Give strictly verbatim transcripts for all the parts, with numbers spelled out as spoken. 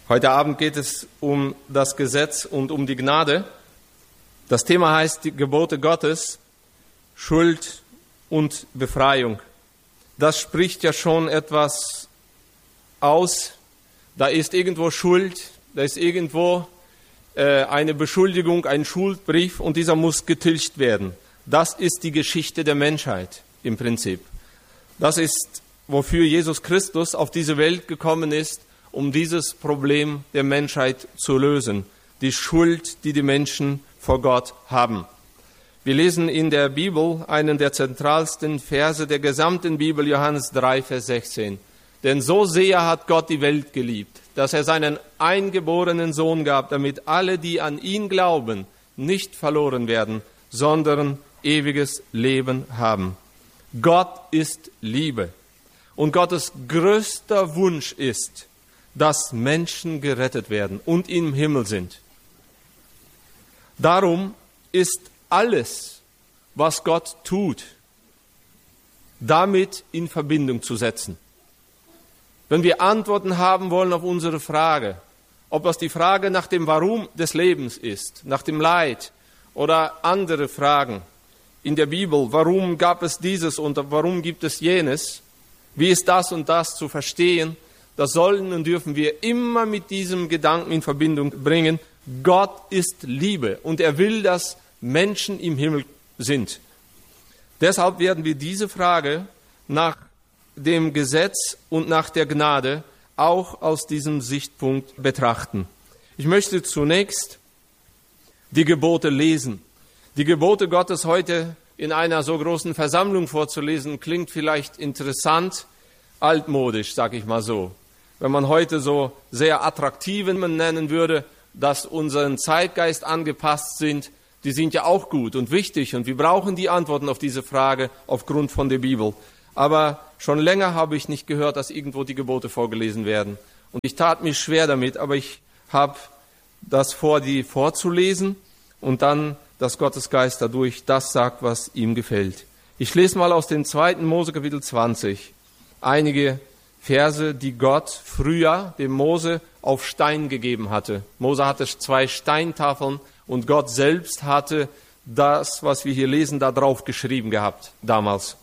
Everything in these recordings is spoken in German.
Heute Abend geht es um das Gesetz und um die Gnade. Das Thema heißt die Gebote Gottes, Schuld und Befreiung. Das spricht ja schon etwas aus. Da ist irgendwo Schuld, da ist irgendwo äh, eine Beschuldigung, ein Schuldbrief und dieser muss getilgt werden. Das ist die Geschichte der Menschheit im Prinzip. Das ist, wofür Jesus Christus auf diese Welt gekommen ist, um dieses Problem der Menschheit zu lösen, die Schuld, die die Menschen vor Gott haben. Wir lesen in der Bibel einen der zentralsten Verse der gesamten Bibel, Johannes drei, Vers sechzehn. Denn so sehr hat Gott die Welt geliebt, dass er seinen eingeborenen Sohn gab, damit alle, die an ihn glauben, nicht verloren werden, sondern ewiges Leben haben. Gott ist Liebe. Und Gottes größter Wunsch ist, dass Menschen gerettet werden und im Himmel sind. Darum ist alles, was Gott tut, damit in Verbindung zu setzen. Wenn wir Antworten haben wollen auf unsere Frage, ob das die Frage nach dem Warum des Lebens ist, nach dem Leid oder andere Fragen in der Bibel, warum gab es dieses und warum gibt es jenes, wie ist das und das zu verstehen, das sollen und dürfen wir immer mit diesem Gedanken in Verbindung bringen. Gott ist Liebe und er will, dass Menschen im Himmel sind. Deshalb werden wir diese Frage nach dem Gesetz und nach der Gnade auch aus diesem Sichtpunkt betrachten. Ich möchte zunächst die Gebote lesen. Die Gebote Gottes heute in einer so großen Versammlung vorzulesen, klingt vielleicht interessant, altmodisch, sag ich mal so. Wenn man heute so sehr attraktiven nennen würde, dass unseren Zeitgeist angepasst sind, die sind ja auch gut und wichtig und wir brauchen die Antworten auf diese Frage aufgrund von der Bibel. Aber schon länger habe ich nicht gehört, dass irgendwo die Gebote vorgelesen werden. Und ich tat mich schwer damit, aber ich habe das vor, die vorzulesen und dann, dass Gottes Geist dadurch das sagt, was ihm gefällt. Ich lese mal aus dem zweiten Mose Kapitel zwanzig einige Verse, die Gott früher dem Mose auf Stein gegeben hatte. Mose hatte zwei Steintafeln und Gott selbst hatte das, was wir hier lesen, da drauf geschrieben gehabt damals.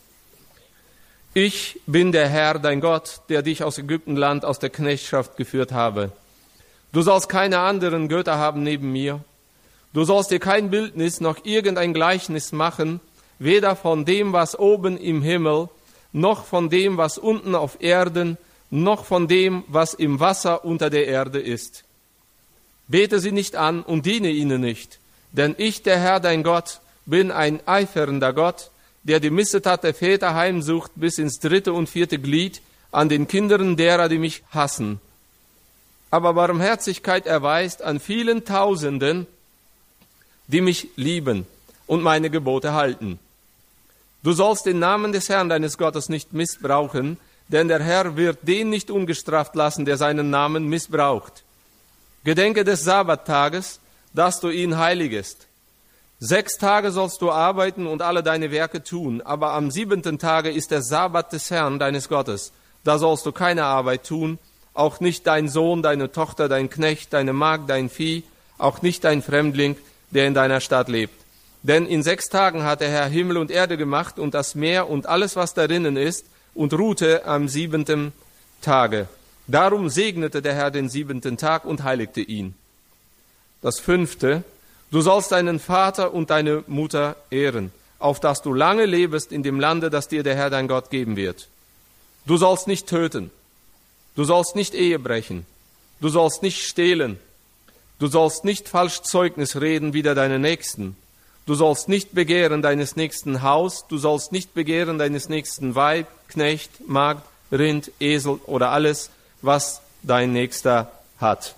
Ich bin der Herr, dein Gott, der dich aus Ägyptenland, aus der Knechtschaft geführt habe. Du sollst keine anderen Götter haben neben mir. Du sollst dir kein Bildnis noch irgendein Gleichnis machen, weder von dem, was oben im Himmel, noch von dem, was unten auf Erden, noch von dem, was im Wasser unter der Erde ist. Bete sie nicht an und diene ihnen nicht, denn ich, der Herr, dein Gott, bin ein eifernder Gott, der die Missetat der Väter heimsucht bis ins dritte und vierte Glied an den Kindern derer, die mich hassen. Aber Barmherzigkeit erweist an vielen Tausenden, die mich lieben und meine Gebote halten. Du sollst den Namen des Herrn deines Gottes nicht missbrauchen, denn der Herr wird den nicht ungestraft lassen, der seinen Namen missbraucht. Gedenke des Sabbattages, dass du ihn heiligest. Sechs Tage sollst du arbeiten und alle deine Werke tun, aber am siebenten Tage ist der Sabbat des Herrn deines Gottes. Da sollst du keine Arbeit tun, auch nicht dein Sohn, deine Tochter, dein Knecht, deine Magd, dein Vieh, auch nicht dein Fremdling, der in deiner Stadt lebt. Denn in sechs Tagen hat der Herr Himmel und Erde gemacht und das Meer und alles, was darinnen ist, und ruhte am siebenten Tage. Darum segnete der Herr den siebenten Tag und heiligte ihn. Das fünfte, du sollst deinen Vater und deine Mutter ehren, auf dass du lange lebest in dem Lande, das dir der Herr dein Gott geben wird. Du sollst nicht töten, du sollst nicht Ehe brechen, du sollst nicht stehlen, du sollst nicht falsch Zeugnis reden wider deine Nächsten. Du sollst nicht begehren deines nächsten Haus, du sollst nicht begehren deines nächsten Weib, Knecht, Magd, Rind, Esel oder alles, was dein Nächster hat.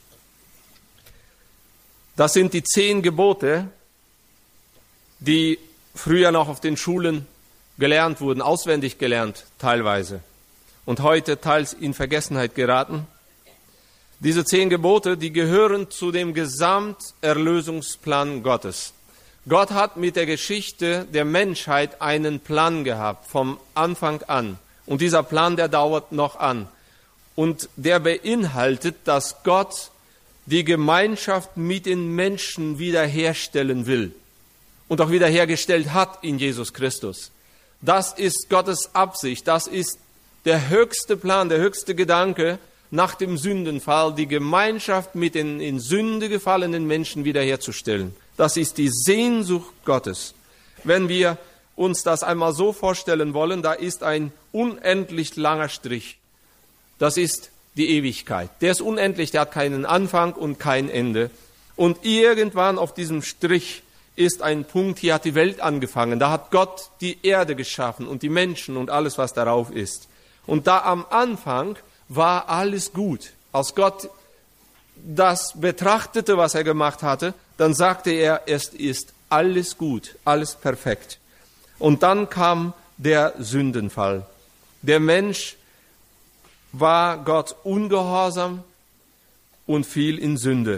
Das sind die zehn Gebote, die früher noch auf den Schulen gelernt wurden, auswendig gelernt teilweise und heute teils in Vergessenheit geraten. Diese zehn Gebote, die gehören zu dem Gesamterlösungsplan Gottes. Gott hat mit der Geschichte der Menschheit einen Plan gehabt, vom Anfang an. Und dieser Plan, der dauert noch an. und der beinhaltet, dass Gott die Gemeinschaft mit den Menschen wiederherstellen will und auch wiederhergestellt hat in Jesus Christus. Das ist Gottes Absicht, das ist der höchste Plan, der höchste Gedanke nach dem Sündenfall, die Gemeinschaft mit den in Sünde gefallenen Menschen wiederherzustellen. Das ist die Sehnsucht Gottes. Wenn wir uns das einmal so vorstellen wollen, da ist ein unendlich langer Strich. Das ist die Ewigkeit. Der ist unendlich, der hat keinen Anfang und kein Ende. Und irgendwann auf diesem Strich ist ein Punkt, hier hat die Welt angefangen. Da hat Gott die Erde geschaffen und die Menschen und alles, was darauf ist. Und da am Anfang war alles gut. Als Gott das betrachtete, was er gemacht hatte, dann sagte er, es ist alles gut, alles perfekt. Und dann kam der Sündenfall. Der Mensch war Gott ungehorsam und fiel in Sünde.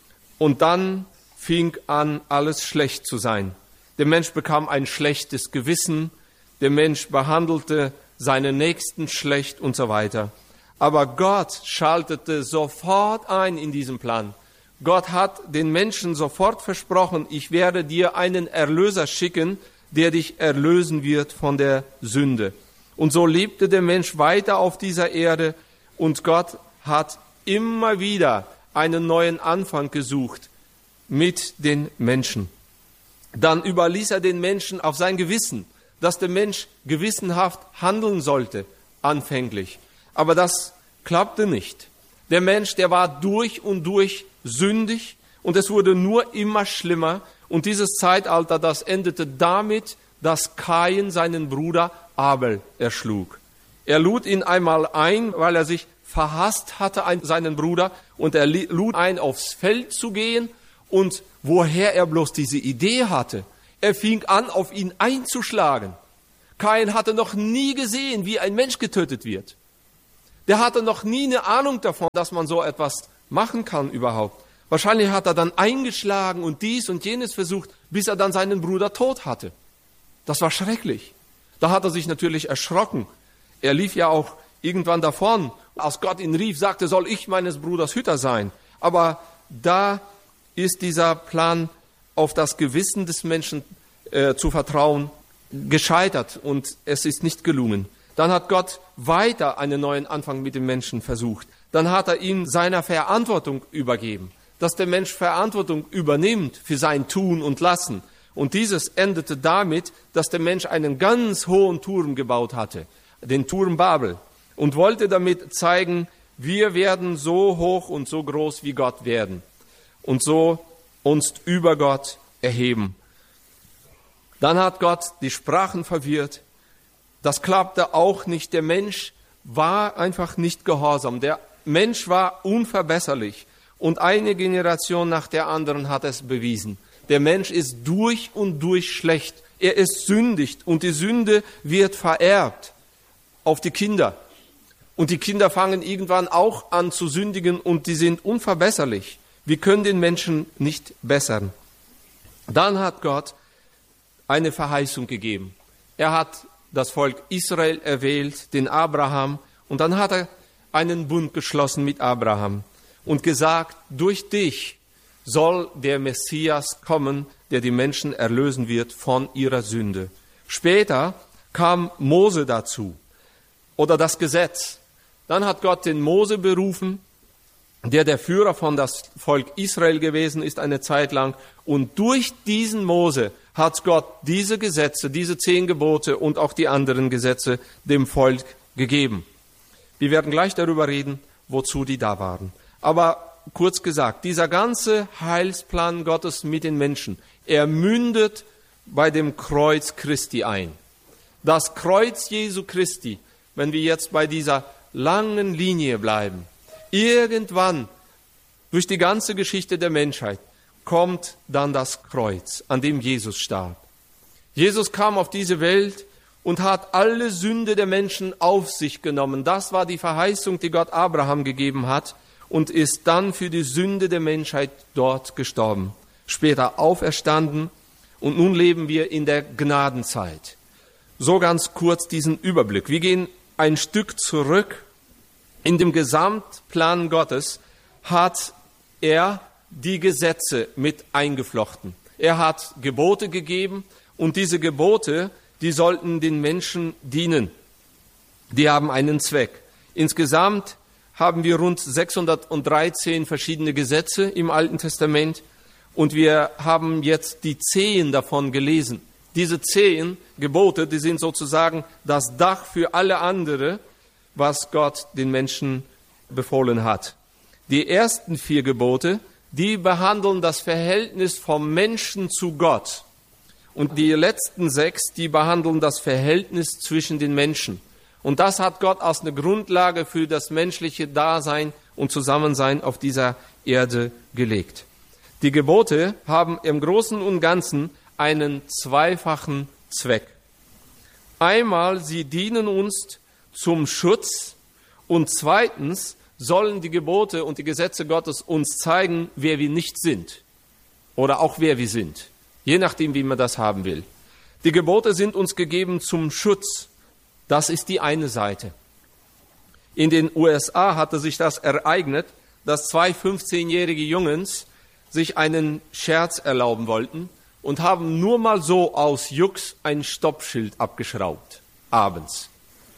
Und dann fing an, alles schlecht zu sein. Der Mensch bekam ein schlechtes Gewissen, der Mensch behandelte seine Nächsten schlecht und so weiter. Aber Gott schaltete sofort ein in diesem Plan. Gott hat den Menschen sofort versprochen, ich werde dir einen Erlöser schicken, der dich erlösen wird von der Sünde. Und so lebte der Mensch weiter auf dieser Erde und Gott hat immer wieder einen neuen Anfang gesucht mit den Menschen. Dann überließ er den Menschen auf sein Gewissen, dass der Mensch gewissenhaft handeln sollte, anfänglich. Aber das klappte nicht. Der Mensch, der war durch und durch sündig und es wurde nur immer schlimmer. Und dieses Zeitalter, das endete damit, dass Kain seinen Bruder Abel erschlug. Er lud ihn einmal ein, weil er sich verhasst hatte an seinen Bruder, und er lud ein, aufs Feld zu gehen. Und woher er bloß diese Idee hatte, er fing an, auf ihn einzuschlagen. Kain hatte noch nie gesehen, wie ein Mensch getötet wird. Der hatte noch nie eine Ahnung davon, dass man so etwas machen kann überhaupt. Wahrscheinlich hat er dann eingeschlagen und dies und jenes versucht, bis er dann seinen Bruder tot hatte. Das war schrecklich. Da hat er sich natürlich erschrocken. Er lief ja auch irgendwann davon. Als Gott ihn rief, sagte, soll ich meines Bruders Hüter sein? Aber da ist dieser Plan, auf das Gewissen des Menschen äh, zu vertrauen, gescheitert und es ist nicht gelungen. Dann hat Gott weiter einen neuen Anfang mit dem Menschen versucht. Dann hat er ihm seiner Verantwortung übergeben, dass der Mensch Verantwortung übernimmt für sein Tun und Lassen. Und dieses endete damit, dass der Mensch einen ganz hohen Turm gebaut hatte, den Turm Babel, und wollte damit zeigen, wir werden so hoch und so groß wie Gott werden und so uns über Gott erheben. Dann hat Gott die Sprachen verwirrt. Das klappte auch nicht. Der Mensch war einfach nicht gehorsam. Der Mensch war unverbesserlich. Und eine Generation nach der anderen hat es bewiesen. Der Mensch ist durch und durch schlecht. Er ist sündigt und die Sünde wird vererbt auf die Kinder. Und die Kinder fangen irgendwann auch an zu sündigen und die sind unverbesserlich. Wir können den Menschen nicht bessern. Dann hat Gott eine Verheißung gegeben. Er hat das Volk Israel erwählt, den Abraham, und dann hat er einen Bund geschlossen mit Abraham und gesagt, durch dich soll der Messias kommen, der die Menschen erlösen wird von ihrer Sünde. Später kam Mose dazu oder das Gesetz. Dann hat Gott den Mose berufen, der der Führer von das Volk Israel gewesen ist eine Zeit lang. Und durch diesen Mose hat Gott diese Gesetze, diese zehn Gebote und auch die anderen Gesetze dem Volk gegeben. Wir werden gleich darüber reden, wozu die da waren. Aber kurz gesagt, dieser ganze Heilsplan Gottes mit den Menschen, er mündet bei dem Kreuz Christi ein. Das Kreuz Jesu Christi, wenn wir jetzt bei dieser langen Linie bleiben, irgendwann durch die ganze Geschichte der Menschheit kommt dann das Kreuz, an dem Jesus starb. Jesus kam auf diese Welt und hat alle Sünde der Menschen auf sich genommen. Das war die Verheißung, die Gott Abraham gegeben hat, und ist dann für die Sünde der Menschheit dort gestorben, später auferstanden, und nun leben wir in der Gnadenzeit. So ganz kurz diesen Überblick. Wir gehen ein Stück zurück In dem Gesamtplan Gottes hat er die Gesetze mit eingeflochten. Er hat Gebote gegeben und diese Gebote, die sollten den Menschen dienen. Die haben einen Zweck. Insgesamt haben wir rund sechshundertdreizehn verschiedene Gesetze im Alten Testament und wir haben jetzt die zehn davon gelesen. Diese zehn Gebote, die sind sozusagen das Dach für alle andere, was Gott den Menschen befohlen hat. Die ersten vier Gebote, die behandeln das Verhältnis vom Menschen zu Gott. Und die letzten sechs, die behandeln das Verhältnis zwischen den Menschen. Und das hat Gott als eine Grundlage für das menschliche Dasein und Zusammensein auf dieser Erde gelegt. Die Gebote haben im Großen und Ganzen einen zweifachen Zweck. Einmal, sie dienen uns zum Schutz und zweitens sollen die Gebote und die Gesetze Gottes uns zeigen, wer wir nicht sind oder auch wer wir sind, je nachdem, wie man das haben will. Die Gebote sind uns gegeben zum Schutz. Das ist die eine Seite. In den U S A hatte sich das ereignet, dass zwei fünfzehnjährige Jungs sich einen Scherz erlauben wollten und haben nur mal so aus Jux ein Stoppschild abgeschraubt, abends.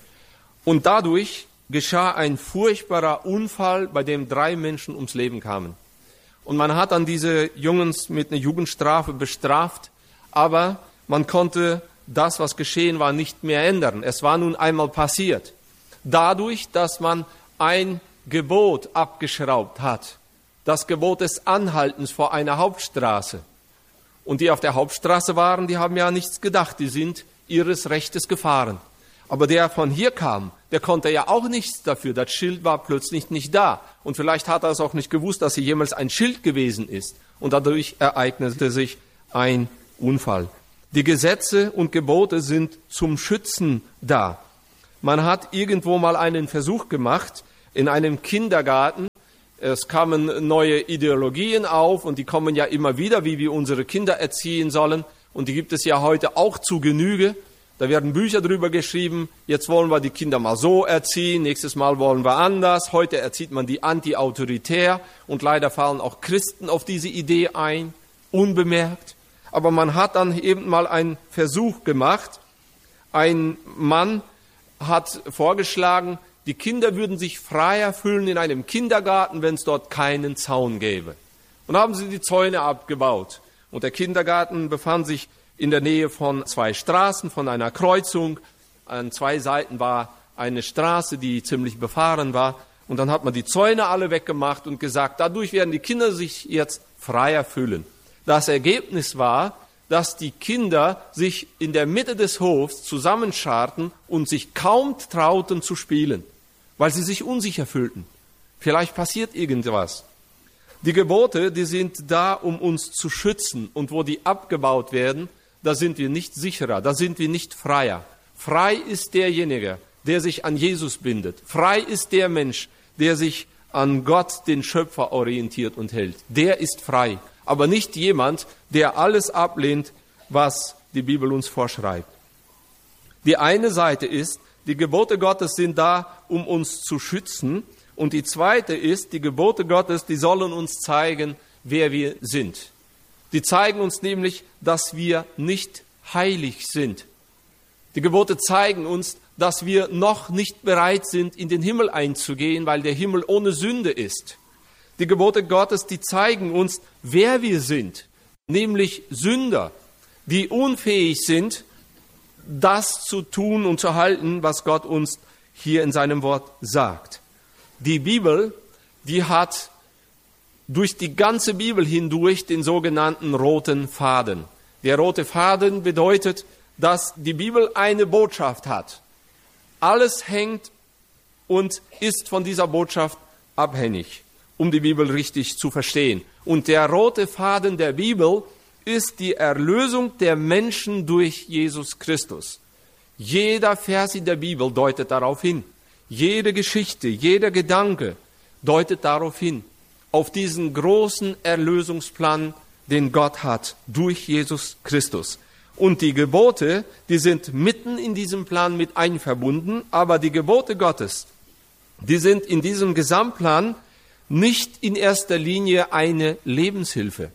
Und dadurch geschah ein furchtbarer Unfall, bei dem drei Menschen ums Leben kamen. Und man hat dann diese Jungs mit einer Jugendstrafe bestraft, aber man konnte das, was geschehen war, nicht mehr ändern. Es war nun einmal passiert. Dadurch, dass man ein Gebot abgeschraubt hat, das Gebot des Anhaltens vor einer Hauptstraße. Und die auf der Hauptstraße waren, die haben ja nichts gedacht, die sind ihres Rechtes gefahren. Aber der von hier kam, der konnte ja auch nichts dafür. Das Schild war plötzlich nicht da. Und vielleicht hat er es auch nicht gewusst, dass hier jemals ein Schild gewesen ist. Und dadurch ereignete sich ein Unfall. Die Gesetze und Gebote sind zum Schützen da. Man hat irgendwo mal einen Versuch gemacht in einem Kindergarten. Es kamen neue Ideologien auf und die kommen ja immer wieder, wie wir unsere Kinder erziehen sollen. Und die gibt es ja heute auch zu Genüge. Da werden Bücher drüber geschrieben. Jetzt wollen wir die Kinder mal so erziehen, nächstes Mal wollen wir anders. Heute erzieht man die anti-autoritär und leider fallen auch Christen auf diese Idee ein, unbemerkt. Aber man hat dann eben mal einen Versuch gemacht. Ein Mann hat vorgeschlagen, die Kinder würden sich freier fühlen in einem Kindergarten, wenn es dort keinen Zaun gäbe. Und haben sie die Zäune abgebaut. Und der Kindergarten befand sich in der Nähe von zwei Straßen, von einer Kreuzung. An zwei Seiten war eine Straße, die ziemlich befahren war. Und dann hat man die Zäune alle weggemacht und gesagt, dadurch werden die Kinder sich jetzt freier fühlen. Das Ergebnis war, dass die Kinder sich in der Mitte des Hofs zusammenscharten und sich kaum trauten zu spielen, weil sie sich unsicher fühlten. Vielleicht passiert irgendwas. Die Gebote, die sind da, um uns zu schützen. Und wo die abgebaut werden, da sind wir nicht sicherer, da sind wir nicht freier. Frei ist derjenige, der sich an Jesus bindet. Frei ist der Mensch, der sich an Gott, den Schöpfer, orientiert und hält. Der ist frei. Aber nicht jemand, der alles ablehnt, was die Bibel uns vorschreibt. Die eine Seite ist, die Gebote Gottes sind da, um uns zu schützen. Und die zweite ist, die Gebote Gottes, die sollen uns zeigen, wer wir sind. Die zeigen uns nämlich, dass wir nicht heilig sind. Die Gebote zeigen uns, dass wir noch nicht bereit sind, in den Himmel einzugehen, weil der Himmel ohne Sünde ist. Die Gebote Gottes, die zeigen uns, wer wir sind, nämlich Sünder, die unfähig sind, das zu tun und zu halten, was Gott uns hier in seinem Wort sagt. Die Bibel, die hat durch die ganze Bibel hindurch den sogenannten roten Faden. Der rote Faden bedeutet, dass die Bibel eine Botschaft hat. Alles hängt und ist von dieser Botschaft abhängig, um die Bibel richtig zu verstehen. Und der rote Faden der Bibel ist die Erlösung der Menschen durch Jesus Christus. Jeder Vers in der Bibel deutet darauf hin. Jede Geschichte, jeder Gedanke deutet darauf hin, auf diesen großen Erlösungsplan, den Gott hat durch Jesus Christus. Und die Gebote, die sind mitten in diesem Plan mit einverbunden, aber die Gebote Gottes, die sind in diesem Gesamtplan nicht in erster Linie eine Lebenshilfe.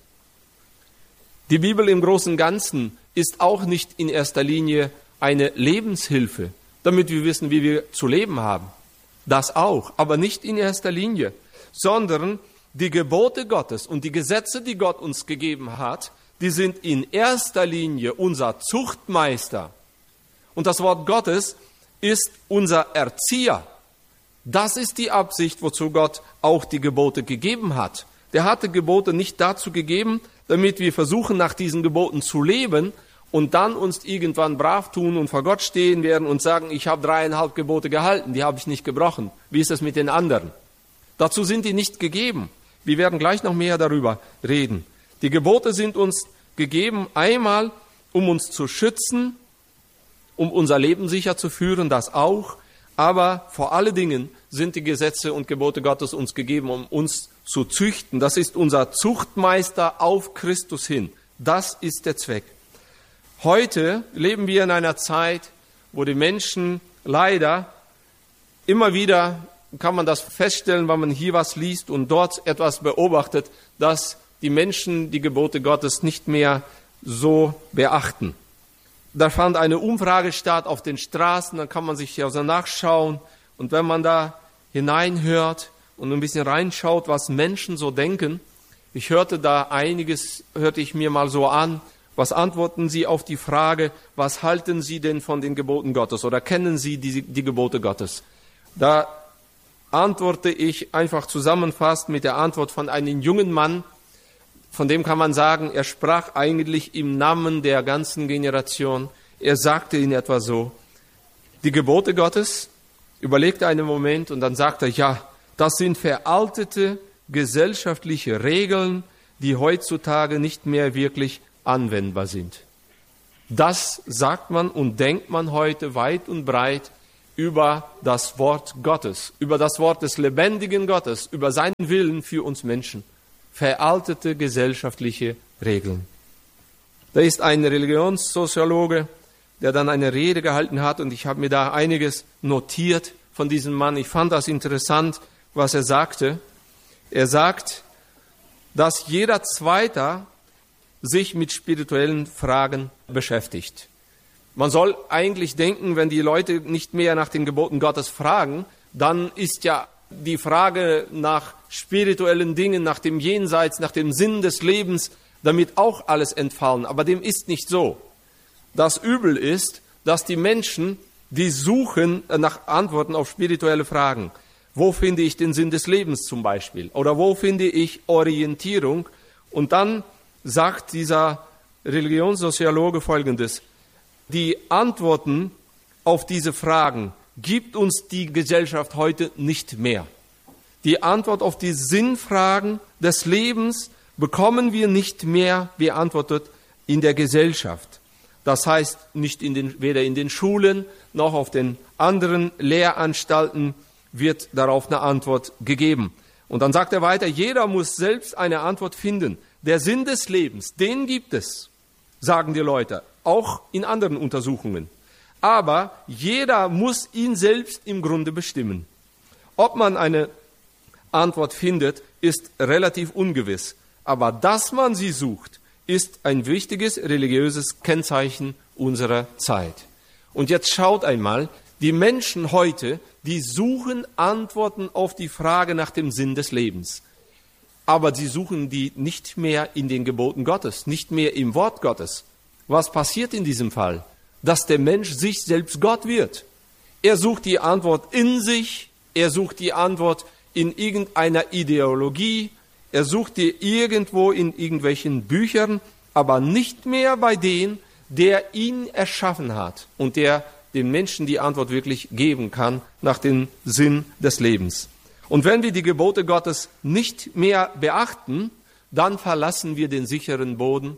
Die Bibel im Großen und Ganzen ist auch nicht in erster Linie eine Lebenshilfe, damit wir wissen, wie wir zu leben haben. Das auch, aber nicht in erster Linie, sondern die Gebote Gottes und die Gesetze, die Gott uns gegeben hat, die sind in erster Linie unser Zuchtmeister. Und das Wort Gottes ist unser Erzieher. Das ist die Absicht, wozu Gott auch die Gebote gegeben hat. Der hatte Gebote nicht dazu gegeben, damit wir versuchen, nach diesen Geboten zu leben und dann uns irgendwann brav tun und vor Gott stehen werden und sagen, ich habe dreieinhalb Gebote gehalten, die habe ich nicht gebrochen. Wie ist es mit den anderen? Dazu sind die nicht gegeben. Wir werden gleich noch mehr darüber reden. Die Gebote sind uns gegeben, einmal, um uns zu schützen, um unser Leben sicher zu führen, das auch. Aber vor allen Dingen sind die Gesetze und Gebote Gottes uns gegeben, um uns zu züchten. Das ist unser Zuchtmeister auf Christus hin. Das ist der Zweck. Heute leben wir in einer Zeit, wo die Menschen leider immer wieder, kann man das feststellen, wenn man hier was liest und dort etwas beobachtet, dass die Menschen die Gebote Gottes nicht mehr so beachten. Da fand eine Umfrage statt auf den Straßen, dann kann man sich ja so nachschauen. Und wenn man da hineinhört und ein bisschen reinschaut, was Menschen so denken, ich hörte da einiges, hörte ich mir mal so an, was antworten Sie auf die Frage, was halten Sie denn von den Geboten Gottes oder kennen Sie die, die Gebote Gottes? Da antworte ich einfach zusammenfassend mit der Antwort von einem jungen Mann, von dem kann man sagen, er sprach eigentlich im Namen der ganzen Generation. Er sagte in etwa so, die Gebote Gottes, überlegte einen Moment und dann sagte er, ja, das sind veraltete gesellschaftliche Regeln, die heutzutage nicht mehr wirklich anwendbar sind. Das sagt man und denkt man heute weit und breit über das Wort Gottes, über das Wort des lebendigen Gottes, über seinen Willen für uns Menschen. Veraltete gesellschaftliche Regeln. Da ist ein Religionssoziologe, der dann eine Rede gehalten hat und ich habe mir da einiges notiert von diesem Mann. Ich fand das interessant, was er sagte. Er sagt, dass jeder Zweite sich mit spirituellen Fragen beschäftigt. Man soll eigentlich denken, wenn die Leute nicht mehr nach den Geboten Gottes fragen, dann ist ja die Frage nach spirituellen Dingen, nach dem Jenseits, nach dem Sinn des Lebens, damit auch alles entfallen. Aber dem ist nicht so. Das Übel ist, dass die Menschen, die suchen nach Antworten auf spirituelle Fragen. Wo finde ich den Sinn des Lebens zum Beispiel? Oder wo finde ich Orientierung? Und dann sagt dieser Religionssoziologe Folgendes: Die Antworten auf diese Fragen gibt uns die Gesellschaft heute nicht mehr. Die Antwort auf die Sinnfragen des Lebens bekommen wir nicht mehr beantwortet in der Gesellschaft. Das heißt, nicht in den, weder in den Schulen noch auf den anderen Lehranstalten wird darauf eine Antwort gegeben. Und dann sagt er weiter, jeder muss selbst eine Antwort finden. Der Sinn des Lebens, den gibt es, sagen die Leute, auch in anderen Untersuchungen. Aber jeder muss ihn selbst im Grunde bestimmen. Ob man eine Antwort findet, ist relativ ungewiss. Aber dass man sie sucht, ist ein wichtiges religiöses Kennzeichen unserer Zeit. Und jetzt schaut einmal, die Menschen heute, die suchen Antworten auf die Frage nach dem Sinn des Lebens. Aber sie suchen die nicht mehr in den Geboten Gottes, nicht mehr im Wort Gottes. Was passiert in diesem Fall? Dass der Mensch sich selbst Gott wird. Er sucht die Antwort in sich, er sucht die Antwort in irgendeiner Ideologie, er sucht die irgendwo in irgendwelchen Büchern, aber nicht mehr bei dem, der ihn erschaffen hat und der den Menschen die Antwort wirklich geben kann nach dem Sinn des Lebens. Und wenn wir die Gebote Gottes nicht mehr beachten, dann verlassen wir den sicheren Boden.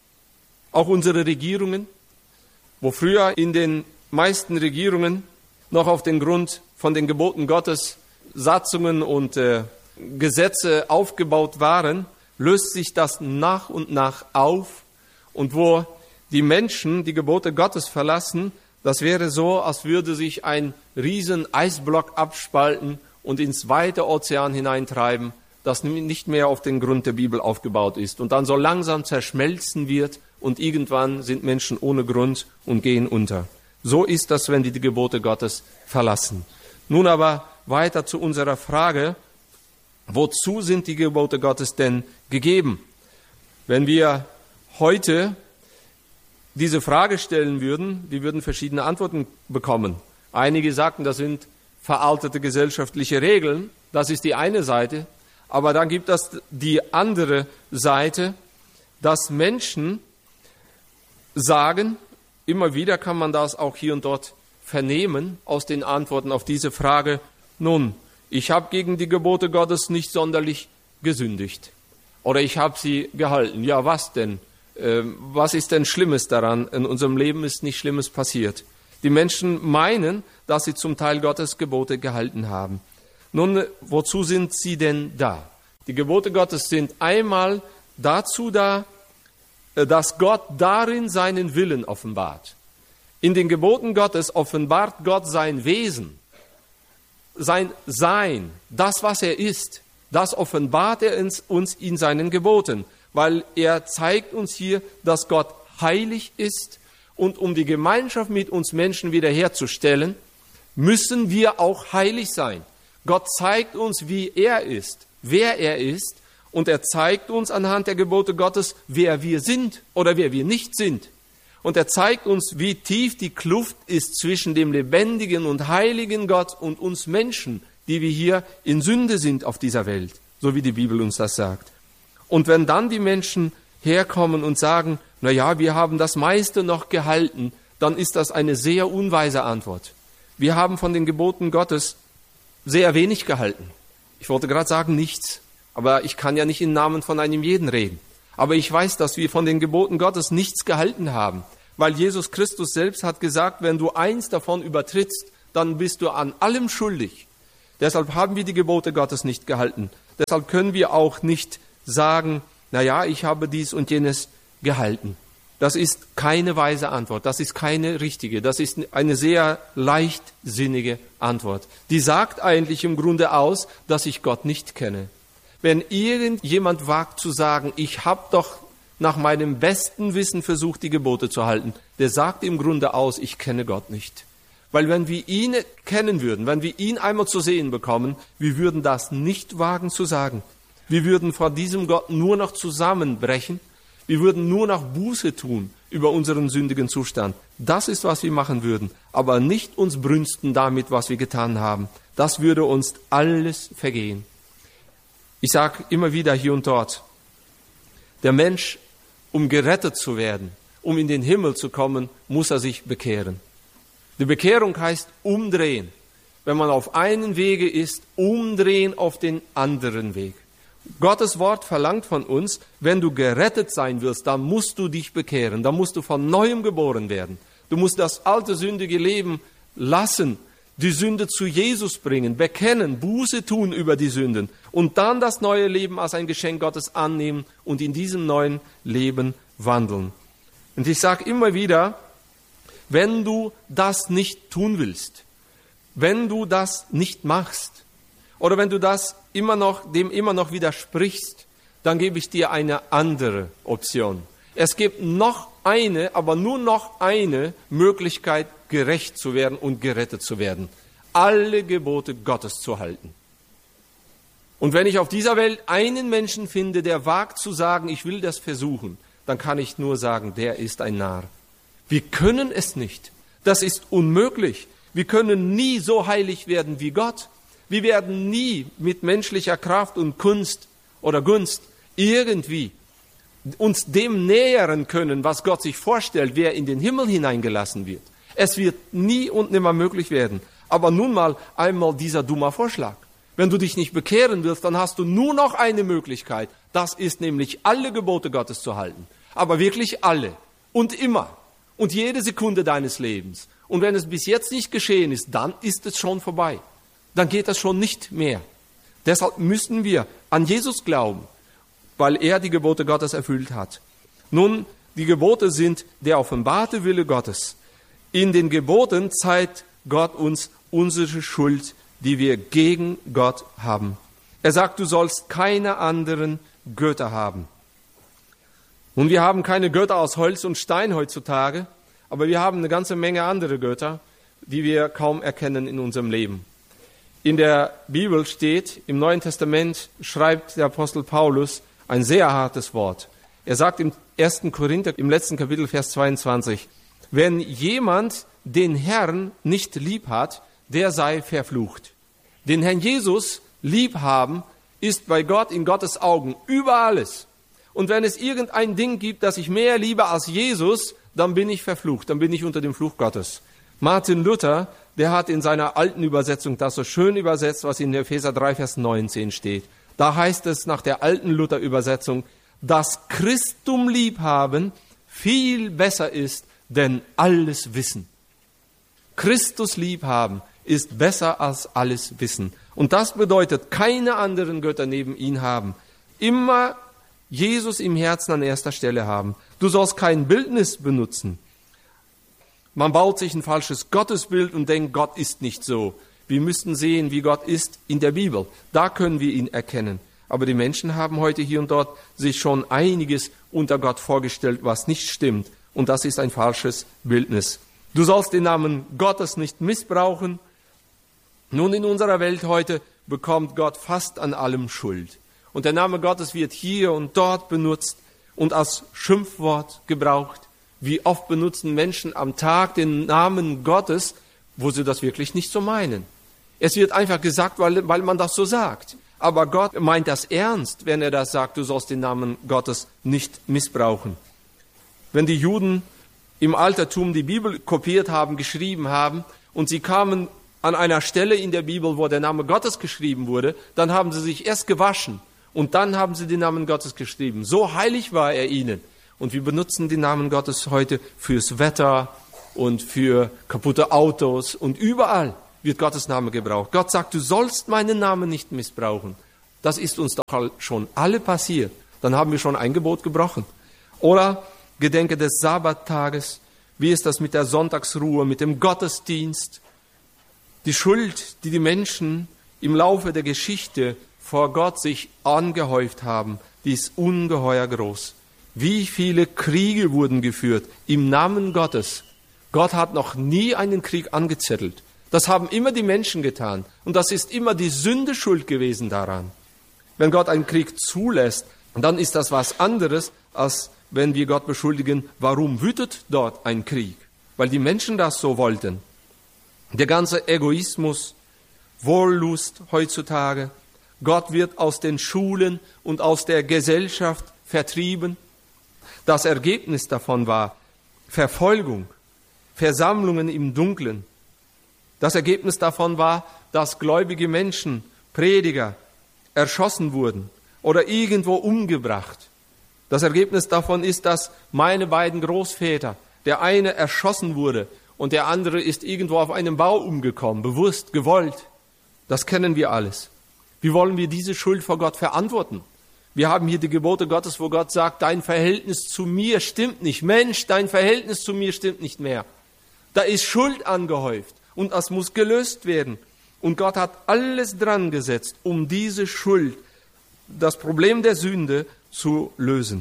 Auch unsere Regierungen, wo früher in den meisten Regierungen noch auf den Grund von den Geboten Gottes Satzungen und äh, Gesetze aufgebaut waren, löst sich das nach und nach auf. Und wo die Menschen die Gebote Gottes verlassen, das wäre so, als würde sich ein riesen Eisblock abspalten und ins weite Ozean hineintreiben, das nicht mehr auf den Grund der Bibel aufgebaut ist und dann so langsam zerschmelzen wird und irgendwann sind Menschen ohne Grund und gehen unter. So ist das, wenn die die Gebote Gottes verlassen. Nun aber weiter zu unserer Frage, wozu sind die Gebote Gottes denn gegeben? Wenn wir heute diese Frage stellen würden, wir würden verschiedene Antworten bekommen. Einige sagten, das sind veraltete gesellschaftliche Regeln, das ist die eine Seite. Aber dann gibt es die andere Seite, dass Menschen sagen, immer wieder kann man das auch hier und dort vernehmen aus den Antworten auf diese Frage, nun, ich habe gegen die Gebote Gottes nicht sonderlich gesündigt oder ich habe sie gehalten. Ja, was denn? Äh, was ist denn Schlimmes daran? In unserem Leben ist nichts Schlimmes passiert. Die Menschen meinen, dass sie zum Teil Gottes Gebote gehalten haben. Nun, wozu sind sie denn da? Die Gebote Gottes sind einmal dazu da, dass Gott darin seinen Willen offenbart. In den Geboten Gottes offenbart Gott sein Wesen, sein Sein, das, was er ist. Das offenbart er uns in seinen Geboten, weil er zeigt uns hier, dass Gott heilig ist und um die Gemeinschaft mit uns Menschen wiederherzustellen, müssen wir auch heilig sein. Gott zeigt uns, wie er ist, wer er ist und er zeigt uns anhand der Gebote Gottes, wer wir sind oder wer wir nicht sind. Und er zeigt uns, wie tief die Kluft ist zwischen dem lebendigen und heiligen Gott und uns Menschen, die wir hier in Sünde sind auf dieser Welt, so wie die Bibel uns das sagt. Und wenn dann die Menschen herkommen und sagen, na ja, wir haben das meiste noch gehalten, dann ist das eine sehr unweise Antwort. Wir haben von den Geboten Gottes sehr wenig gehalten. Ich wollte gerade sagen, nichts. Aber ich kann ja nicht im Namen von einem jeden reden. Aber ich weiß, dass wir von den Geboten Gottes nichts gehalten haben. Weil Jesus Christus selbst hat gesagt, wenn du eins davon übertrittst, dann bist du an allem schuldig. Deshalb haben wir die Gebote Gottes nicht gehalten. Deshalb können wir auch nicht sagen, na ja, ich habe dies und jenes gehalten. Das ist keine weise Antwort, das ist keine richtige, das ist eine sehr leichtsinnige Antwort. Die sagt eigentlich im Grunde aus, dass ich Gott nicht kenne. Wenn irgendjemand wagt zu sagen, ich habe doch nach meinem besten Wissen versucht, die Gebote zu halten, der sagt im Grunde aus, ich kenne Gott nicht. Weil wenn wir ihn kennen würden, wenn wir ihn einmal zu sehen bekommen, wir würden das nicht wagen zu sagen. Wir würden vor diesem Gott nur noch zusammenbrechen. Wir würden nur noch Buße tun über unseren sündigen Zustand. Das ist, was wir machen würden. Aber nicht uns brünsten damit, was wir getan haben. Das würde uns alles vergehen. Ich sage immer wieder hier und dort, der Mensch, um gerettet zu werden, um in den Himmel zu kommen, muss er sich bekehren. Die Bekehrung heißt umdrehen. Wenn man auf einen Wege ist, umdrehen auf den anderen Weg. Gottes Wort verlangt von uns, wenn du gerettet sein willst, dann musst du dich bekehren, dann musst du von Neuem geboren werden. Du musst das alte sündige Leben lassen, die Sünde zu Jesus bringen, bekennen, Buße tun über die Sünden und dann das neue Leben als ein Geschenk Gottes annehmen und in diesem neuen Leben wandeln. Und ich sage immer wieder, wenn du das nicht tun willst, wenn du das nicht machst oder wenn du das immer noch, dem immer noch widersprichst, dann gebe ich dir eine andere Option. Es gibt noch eine, aber nur noch eine Möglichkeit, gerecht zu werden und gerettet zu werden. Alle Gebote Gottes zu halten. Und wenn ich auf dieser Welt einen Menschen finde, der wagt zu sagen, ich will das versuchen, dann kann ich nur sagen, der ist ein Narr. Wir können es nicht. Das ist unmöglich. Wir können nie so heilig werden wie Gott. Wir werden nie mit menschlicher Kraft und Kunst oder Gunst irgendwie uns dem nähern können, was Gott sich vorstellt, wer in den Himmel hineingelassen wird. Es wird nie und nimmer möglich werden. Aber nun mal einmal dieser dumme Vorschlag. Wenn du dich nicht bekehren willst, dann hast du nur noch eine Möglichkeit. Das ist nämlich alle Gebote Gottes zu halten. Aber wirklich alle. Und immer. Und jede Sekunde deines Lebens. Und wenn es bis jetzt nicht geschehen ist, dann ist es schon vorbei. Dann geht das schon nicht mehr. Deshalb müssen wir an Jesus glauben, weil er die Gebote Gottes erfüllt hat. Nun, die Gebote sind der offenbarte Wille Gottes. In den Geboten zeigt Gott uns unsere Schuld die wir gegen Gott haben. Er sagt, du sollst keine anderen Götter haben. Und wir haben keine Götter aus Holz und Stein heutzutage, aber wir haben eine ganze Menge andere Götter, die wir kaum erkennen in unserem Leben. In der Bibel steht, im Neuen Testament schreibt der Apostel Paulus ein sehr hartes Wort. Er sagt im ersten Korinther, im letzten Kapitel, Vers zweiundzwanzig, wenn jemand den Herrn nicht lieb hat, der sei verflucht. Den Herrn Jesus lieb haben, ist bei Gott in Gottes Augen über alles. Und wenn es irgendein Ding gibt, das ich mehr liebe als Jesus, dann bin ich verflucht, dann bin ich unter dem Fluch Gottes. Martin Luther, der hat in seiner alten Übersetzung das so schön übersetzt, was in Epheser drei, Vers neunzehn steht. Da heißt es nach der alten Luther-Übersetzung, dass Christum liebhaben viel besser ist, denn alles Wissen. Christus liebhaben ist besser als alles Wissen. Und das bedeutet, keine anderen Götter neben ihn haben. Immer Jesus im Herzen an erster Stelle haben. Du sollst kein Bildnis benutzen. Man baut sich ein falsches Gottesbild und denkt, Gott ist nicht so. Wir müssten sehen, wie Gott ist in der Bibel. Da können wir ihn erkennen. Aber die Menschen haben heute hier und dort sich schon einiges unter Gott vorgestellt, was nicht stimmt. Und das ist ein falsches Bildnis. Du sollst den Namen Gottes nicht missbrauchen. Nun, in unserer Welt heute bekommt Gott fast an allem Schuld. Und der Name Gottes wird hier und dort benutzt und als Schimpfwort gebraucht. Wie oft benutzen Menschen am Tag den Namen Gottes, wo sie das wirklich nicht so meinen. Es wird einfach gesagt, weil, weil man das so sagt. Aber Gott meint das ernst, wenn er das sagt, du sollst den Namen Gottes nicht missbrauchen. Wenn die Juden im Altertum die Bibel kopiert haben, geschrieben haben und sie kamen an einer Stelle in der Bibel, wo der Name Gottes geschrieben wurde, dann haben sie sich erst gewaschen und dann haben sie den Namen Gottes geschrieben. So heilig war er ihnen. Und wir benutzen den Namen Gottes heute fürs Wetter und für kaputte Autos und überall wird Gottes Name gebraucht. Gott sagt, du sollst meinen Namen nicht missbrauchen. Das ist uns doch schon alle passiert. Dann haben wir schon ein Gebot gebrochen. Oder gedenke des Sabbattages. Wie ist das mit der Sonntagsruhe, mit dem Gottesdienst? Die Schuld, die die Menschen im Laufe der Geschichte vor Gott sich angehäuft haben, die ist ungeheuer groß. Wie viele Kriege wurden geführt im Namen Gottes? Gott hat noch nie einen Krieg angezettelt. Das haben immer die Menschen getan. Und das ist immer die Sünde schuld gewesen daran. Wenn Gott einen Krieg zulässt, dann ist das was anderes, als wenn wir Gott beschuldigen, warum wütet dort ein Krieg? Weil die Menschen das so wollten. Der ganze Egoismus, Wollust heutzutage. Gott wird aus den Schulen und aus der Gesellschaft vertrieben. Das Ergebnis davon war Verfolgung, Versammlungen im Dunkeln. Das Ergebnis davon war, dass gläubige Menschen, Prediger, erschossen wurden oder irgendwo umgebracht. Das Ergebnis davon ist, dass meine beiden Großväter, der eine erschossen wurde und der andere ist irgendwo auf einem Bau umgekommen, bewusst, gewollt. Das kennen wir alles. Wie wollen wir diese Schuld vor Gott verantworten? Wir haben hier die Gebote Gottes, wo Gott sagt, dein Verhältnis zu mir stimmt nicht. Mensch, dein Verhältnis zu mir stimmt nicht mehr. Da ist Schuld angehäuft und das muss gelöst werden. Und Gott hat alles dran gesetzt, um diese Schuld, das Problem der Sünde zu lösen.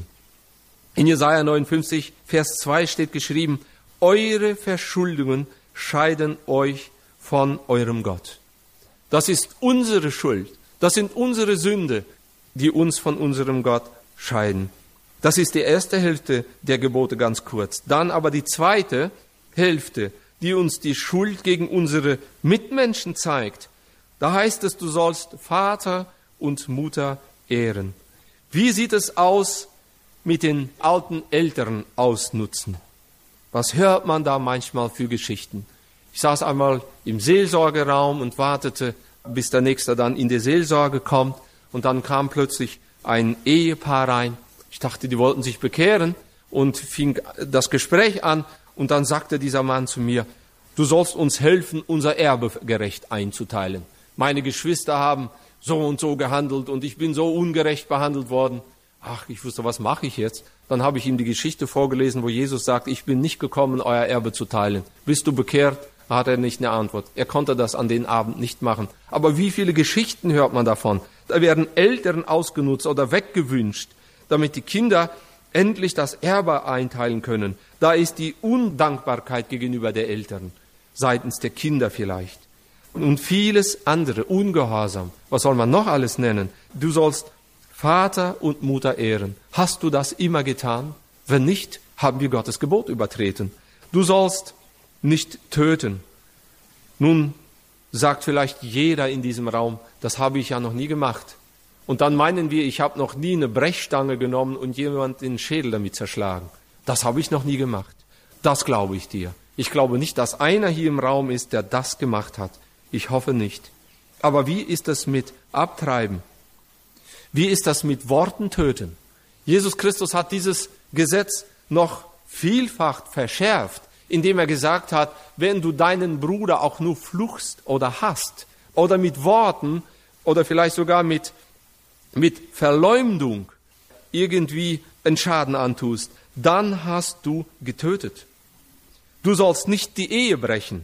In Jesaja neunundfünfzig, Vers zwei steht geschrieben, eure Verschuldungen scheiden euch von eurem Gott. Das ist unsere Schuld. Das sind unsere Sünde, die uns von unserem Gott scheiden. Das ist die erste Hälfte der Gebote ganz kurz. Dann aber die zweite Hälfte, die uns die Schuld gegen unsere Mitmenschen zeigt. Da heißt es, du sollst Vater und Mutter ehren. Wie sieht es aus mit den alten Eltern ausnutzen? Was hört man da manchmal für Geschichten? Ich saß einmal im Seelsorgeraum und wartete, bis der Nächste dann in die Seelsorge kommt. Und dann kam plötzlich ein Ehepaar rein. Ich dachte, die wollten sich bekehren und fing das Gespräch an. Und dann sagte dieser Mann zu mir, du sollst uns helfen, unser Erbe gerecht einzuteilen. Meine Geschwister haben so und so gehandelt und ich bin so ungerecht behandelt worden. Ach, ich wusste, was mache ich jetzt? Dann habe ich ihm die Geschichte vorgelesen, wo Jesus sagt, ich bin nicht gekommen, euer Erbe zu teilen. Bist du bekehrt, hat er nicht eine Antwort. Er konnte das an den Abend nicht machen. Aber wie viele Geschichten hört man davon? Da werden Eltern ausgenutzt oder weggewünscht, damit die Kinder endlich das Erbe einteilen können. Da ist die Undankbarkeit gegenüber der Eltern, seitens der Kinder vielleicht. Und vieles andere, Ungehorsam. Was soll man noch alles nennen? Du sollst Vater und Mutter ehren. Hast du das immer getan? Wenn nicht, haben wir Gottes Gebot übertreten. Du sollst nicht töten. Nun sagt vielleicht jeder in diesem Raum, das habe ich ja noch nie gemacht. Und dann meinen wir, ich habe noch nie eine Brechstange genommen und jemand den Schädel damit zerschlagen. Das habe ich noch nie gemacht. Das glaube ich dir. Ich glaube nicht, dass einer hier im Raum ist, der das gemacht hat. Ich hoffe nicht. Aber wie ist es mit Abtreiben? Wie ist das mit Worten töten? Jesus Christus hat dieses Gesetz noch vielfach verschärft, indem er gesagt hat, wenn du deinen Bruder auch nur fluchst oder hasst oder mit Worten oder vielleicht sogar mit, mit Verleumdung irgendwie einen Schaden antust, dann hast du getötet. Du sollst nicht die Ehe brechen.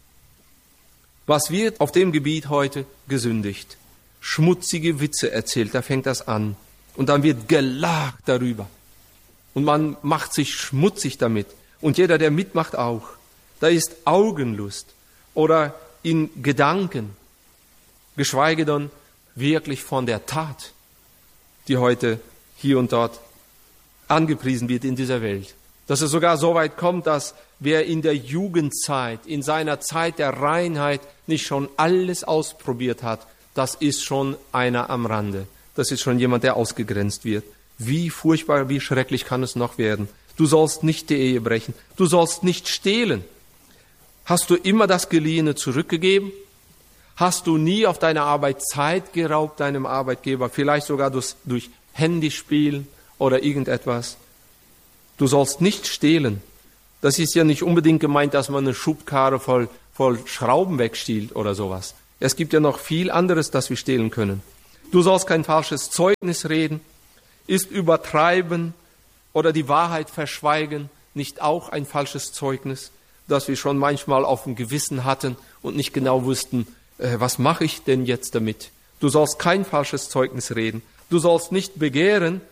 Was wird auf dem Gebiet heute gesündigt? Schmutzige Witze erzählt, da fängt das an. Und dann wird gelacht darüber. Und man macht sich schmutzig damit. Und jeder, der mitmacht, auch. Da ist Augenlust oder in Gedanken, geschweige denn wirklich von der Tat, die heute hier und dort angepriesen wird in dieser Welt. Dass es sogar so weit kommt, dass wer in der Jugendzeit, in seiner Zeit der Reinheit nicht schon alles ausprobiert hat, das ist schon einer am Rande. Das ist schon jemand, der ausgegrenzt wird. Wie furchtbar, wie schrecklich kann es noch werden? Du sollst nicht die Ehe brechen. Du sollst nicht stehlen. Hast du immer das Geliehene zurückgegeben? Hast du nie auf deine Arbeit Zeit geraubt, deinem Arbeitgeber? Vielleicht sogar durch, durch Handyspielen oder irgendetwas? Du sollst nicht stehlen. Das ist ja nicht unbedingt gemeint, dass man eine Schubkarre voll, voll Schrauben wegstiehlt oder sowas. Es gibt ja noch viel anderes, das wir stehlen können. Du sollst kein falsches Zeugnis reden. Ist Übertreiben oder die Wahrheit verschweigen nicht auch ein falsches Zeugnis, das wir schon manchmal auf dem Gewissen hatten und nicht genau wussten, äh, was mache ich denn jetzt damit? Du sollst kein falsches Zeugnis reden. Du sollst nicht begehren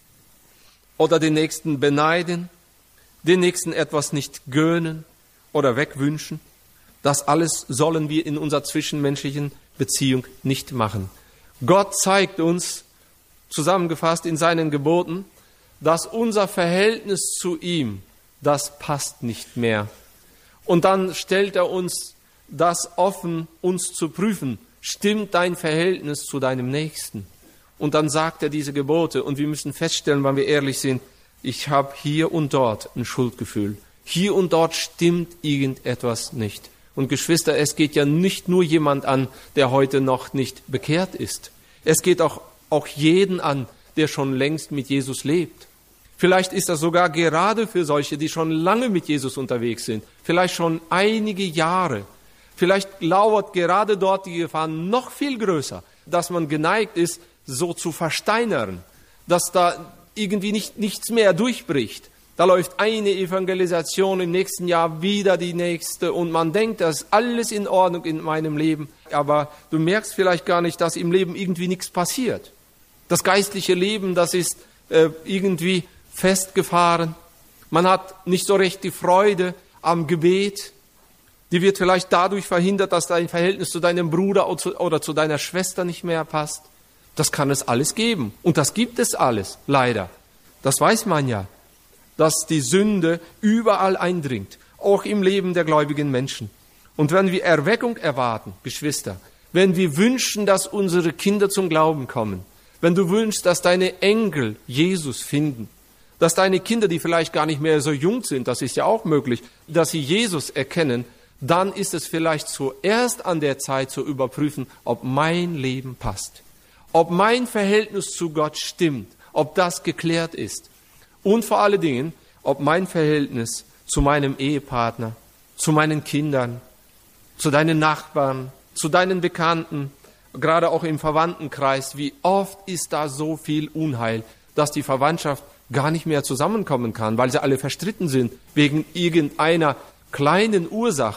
oder den Nächsten beneiden, den Nächsten etwas nicht gönnen oder wegwünschen. Das alles sollen wir in unserer zwischenmenschlichen Beziehung nicht machen. Gott zeigt uns, zusammengefasst in seinen Geboten, dass unser Verhältnis zu ihm, das passt nicht mehr. Und dann stellt er uns das offen, uns zu prüfen. Stimmt dein Verhältnis zu deinem Nächsten? Und dann sagt er diese Gebote. Und wir müssen feststellen, wenn wir ehrlich sind, ich habe hier und dort ein Schuldgefühl. Hier und dort stimmt irgendetwas nicht. Und Geschwister, es geht ja nicht nur jemand an, der heute noch nicht bekehrt ist. Es geht auch, auch jeden an, der schon längst mit Jesus lebt. Vielleicht ist das sogar gerade für solche, die schon lange mit Jesus unterwegs sind, vielleicht schon einige Jahre. Vielleicht lauert gerade dort die Gefahr noch viel größer, dass man geneigt ist, so zu versteinern, dass da irgendwie nicht, nichts mehr durchbricht. Da läuft eine Evangelisation, im nächsten Jahr wieder die nächste und man denkt, das ist alles in Ordnung in meinem Leben. Aber du merkst vielleicht gar nicht, dass im Leben irgendwie nichts passiert. Das geistliche Leben, das ist äh, irgendwie festgefahren. Man hat nicht so recht die Freude am Gebet. Die wird vielleicht dadurch verhindert, dass dein Verhältnis zu deinem Bruder oder zu, oder zu deiner Schwester nicht mehr passt. Das kann es alles geben. Und das gibt es alles, leider. Das weiß man ja, dass die Sünde überall eindringt, auch im Leben der gläubigen Menschen. Und wenn wir Erweckung erwarten, Geschwister, wenn wir wünschen, dass unsere Kinder zum Glauben kommen, wenn du wünschst, dass deine Enkel Jesus finden, dass deine Kinder, die vielleicht gar nicht mehr so jung sind, das ist ja auch möglich, dass sie Jesus erkennen, dann ist es vielleicht zuerst an der Zeit zu überprüfen, ob mein Leben passt, ob mein Verhältnis zu Gott stimmt, ob das geklärt ist. Und vor allen Dingen, ob mein Verhältnis zu meinem Ehepartner, zu meinen Kindern, zu deinen Nachbarn, zu deinen Bekannten, gerade auch im Verwandtenkreis, wie oft ist da so viel Unheil, dass die Verwandtschaft gar nicht mehr zusammenkommen kann, weil sie alle verstritten sind, wegen irgendeiner kleinen Ursache,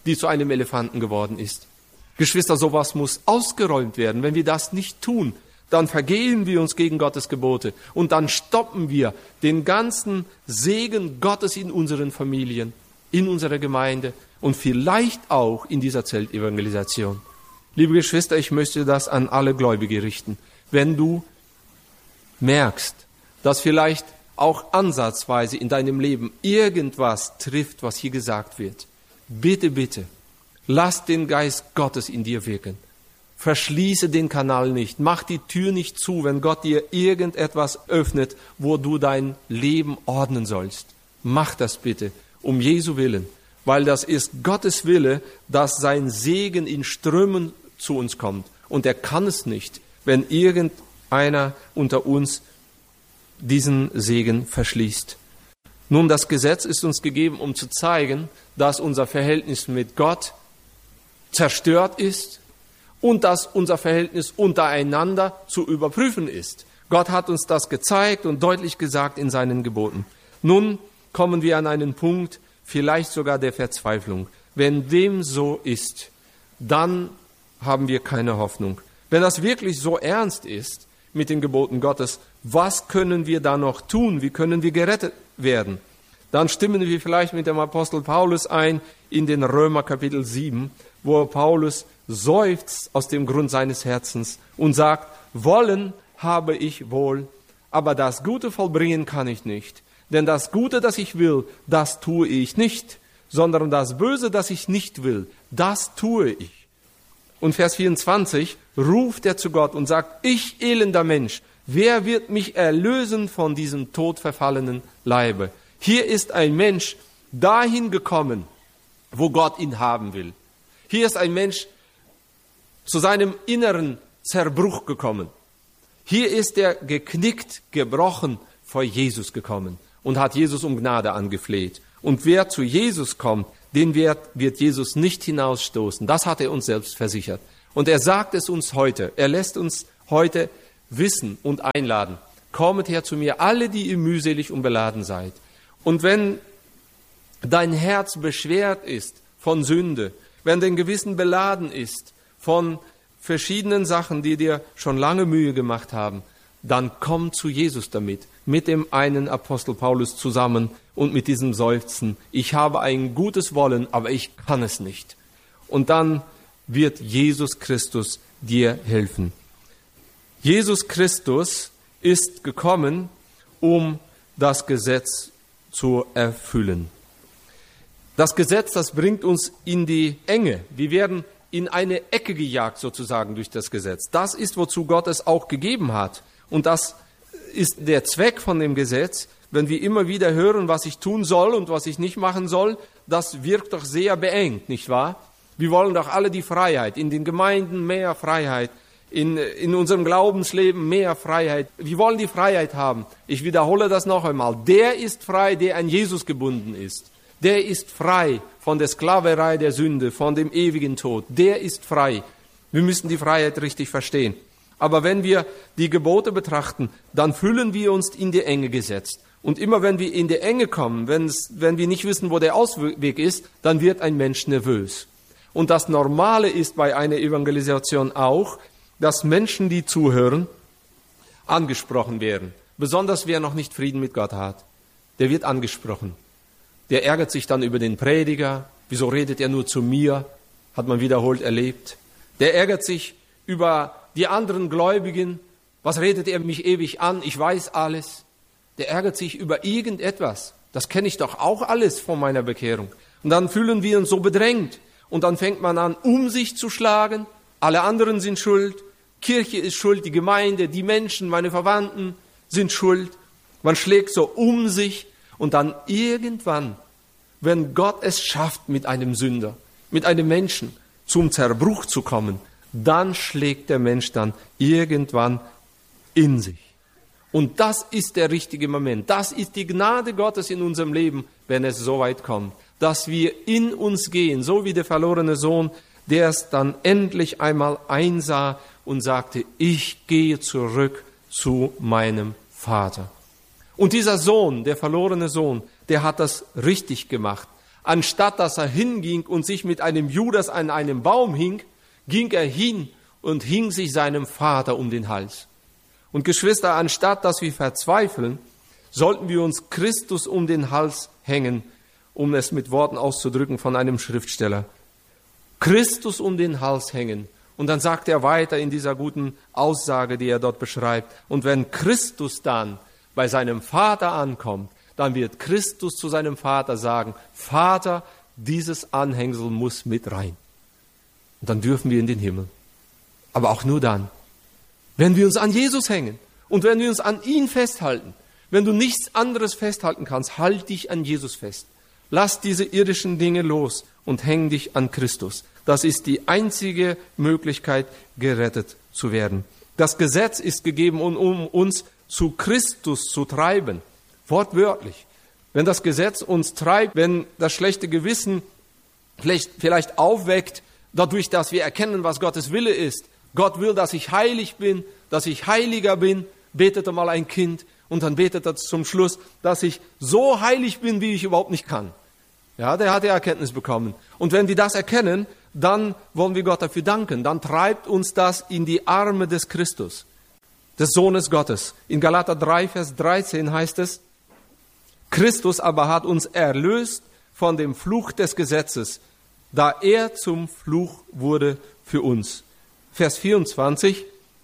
die zu einem Elefanten geworden ist. Geschwister, sowas muss ausgeräumt werden. Wenn wir das nicht tun, dann vergehen wir uns gegen Gottes Gebote und dann stoppen wir den ganzen Segen Gottes in unseren Familien, in unserer Gemeinde und vielleicht auch in dieser Zeltevangelisation. Liebe Geschwister, ich möchte das an alle Gläubige richten. Wenn du merkst, dass vielleicht auch ansatzweise in deinem Leben irgendwas trifft, was hier gesagt wird, bitte, bitte, lass den Geist Gottes in dir wirken. Verschließe den Kanal nicht, mach die Tür nicht zu, wenn Gott dir irgendetwas öffnet, wo du dein Leben ordnen sollst. Mach das bitte, um Jesu Willen, weil das ist Gottes Wille, dass sein Segen in Strömen zu uns kommt. Und er kann es nicht, wenn irgendeiner unter uns diesen Segen verschließt. Nun, das Gesetz ist uns gegeben, um zu zeigen, dass unser Verhältnis mit Gott zerstört ist und dass unser Verhältnis untereinander zu überprüfen ist. Gott hat uns das gezeigt und deutlich gesagt in seinen Geboten. Nun kommen wir an einen Punkt, vielleicht sogar der Verzweiflung. Wenn dem so ist, dann haben wir keine Hoffnung. Wenn das wirklich so ernst ist mit den Geboten Gottes, was können wir da noch tun? Wie können wir gerettet werden? Dann stimmen wir vielleicht mit dem Apostel Paulus ein in den Römer Kapitel sieben, wo Paulus seufzt aus dem Grund seines Herzens und sagt, wollen habe ich wohl, aber das Gute vollbringen kann ich nicht. Denn das Gute, das ich will, das tue ich nicht, sondern das Böse, das ich nicht will, das tue ich. Und Vers vierundzwanzig ruft er zu Gott und sagt, ich elender Mensch, wer wird mich erlösen von diesem todverfallenen Leibe? Hier ist ein Mensch dahin gekommen, wo Gott ihn haben will. Hier ist ein Mensch zu seinem inneren Zerbruch gekommen. Hier ist er geknickt, gebrochen vor Jesus gekommen und hat Jesus um Gnade angefleht. Und wer zu Jesus kommt, den wird, wird Jesus nicht hinausstoßen. Das hat er uns selbst versichert. Und er sagt es uns heute. Er lässt uns heute wissen und einladen. Kommet her zu mir, alle, die ihr mühselig und beladen seid. Und wenn dein Herz beschwert ist von Sünde, wenn dein Gewissen beladen ist von verschiedenen Sachen, die dir schon lange Mühe gemacht haben, dann komm zu Jesus damit, mit dem einen Apostel Paulus zusammen und mit diesem Seufzen. Ich habe ein gutes Wollen, aber ich kann es nicht. Und dann wird Jesus Christus dir helfen. Jesus Christus ist gekommen, um das Gesetz zu erfüllen. Das Gesetz, das bringt uns in die Enge. Wir werden in eine Ecke gejagt sozusagen durch das Gesetz. Das ist, wozu Gott es auch gegeben hat. Und das ist der Zweck von dem Gesetz. Wenn wir immer wieder hören, was ich tun soll und was ich nicht machen soll, das wirkt doch sehr beengt, nicht wahr? Wir wollen doch alle die Freiheit, in den Gemeinden mehr Freiheit, in, in unserem Glaubensleben mehr Freiheit. Wir wollen die Freiheit haben. Ich wiederhole das noch einmal. Der ist frei, der an Jesus gebunden ist. Der ist frei von der Sklaverei der Sünde, von dem ewigen Tod. Der ist frei. Wir müssen die Freiheit richtig verstehen. Aber wenn wir die Gebote betrachten, dann fühlen wir uns in die Enge gesetzt. Und immer wenn wir in die Enge kommen, wenn wir nicht wissen, wo der Ausweg ist, dann wird ein Mensch nervös. Und das Normale ist bei einer Evangelisation auch, dass Menschen, die zuhören, angesprochen werden. Besonders wer noch nicht Frieden mit Gott hat, der wird angesprochen. Der ärgert sich dann über den Prediger. Wieso redet er nur zu mir? Hat man wiederholt erlebt. Der ärgert sich über die anderen Gläubigen. Was redet er mich ewig an? Ich weiß alles. Der ärgert sich über irgendetwas. Das kenne ich doch auch alles von meiner Bekehrung. Und dann fühlen wir uns so bedrängt. Und dann fängt man an, um sich zu schlagen. Alle anderen sind schuld. Kirche ist schuld, die Gemeinde, die Menschen, meine Verwandten sind schuld. Man schlägt so um sich. Und dann irgendwann, wenn Gott es schafft, mit einem Sünder, mit einem Menschen zum Zerbruch zu kommen, dann schlägt der Mensch dann irgendwann in sich. Und das ist der richtige Moment. Das ist die Gnade Gottes in unserem Leben, wenn es so weit kommt, dass wir in uns gehen, so wie der verlorene Sohn, der es dann endlich einmal einsah und sagte, ich gehe zurück zu meinem Vater. Und dieser Sohn, der verlorene Sohn, der hat das richtig gemacht. Anstatt dass er hinging und sich mit einem Judas an einem Baum hing, ging er hin und hing sich seinem Vater um den Hals. Und Geschwister, anstatt dass wir verzweifeln, sollten wir uns Christus um den Hals hängen, um es mit Worten auszudrücken von einem Schriftsteller. Christus um den Hals hängen. Und dann sagt er weiter in dieser guten Aussage, die er dort beschreibt. Und wenn Christus dann bei seinem Vater ankommt, dann wird Christus zu seinem Vater sagen, Vater, dieses Anhängsel muss mit rein. Und dann dürfen wir in den Himmel. Aber auch nur dann, wenn wir uns an Jesus hängen und wenn wir uns an ihn festhalten. Wenn du nichts anderes festhalten kannst, halt dich an Jesus fest. Lass diese irdischen Dinge los und häng dich an Christus. Das ist die einzige Möglichkeit, gerettet zu werden. Das Gesetz ist gegeben, um uns zu Christus zu treiben. Wortwörtlich. Wenn das Gesetz uns treibt, wenn das schlechte Gewissen vielleicht, vielleicht aufweckt, dadurch, dass wir erkennen, was Gottes Wille ist. Gott will, dass ich heilig bin, dass ich heiliger bin, betete mal ein Kind. Und dann betet er zum Schluss, dass ich so heilig bin, wie ich überhaupt nicht kann. Ja, der hat die Erkenntnis bekommen. Und wenn wir das erkennen, dann wollen wir Gott dafür danken. Dann treibt uns das in die Arme des Christus, des Sohnes Gottes. In Galater drei, Vers dreizehn heißt es, Christus aber hat uns erlöst von dem Fluch des Gesetzes, da er zum Fluch wurde für uns. Vers vierundzwanzig,